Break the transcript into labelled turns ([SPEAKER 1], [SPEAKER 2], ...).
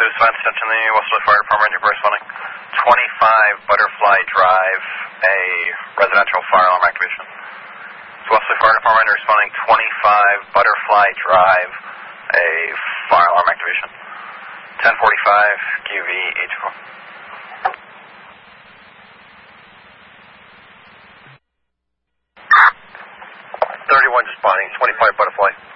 [SPEAKER 1] Sven, attention the Westerly Fire Department, you're responding 25 Butterfly Drive, a residential fire alarm activation. Westerly Fire Department responding 25 Butterfly Drive, a fire alarm activation. 1045 QV84.
[SPEAKER 2] 31 responding, 25 Butterfly.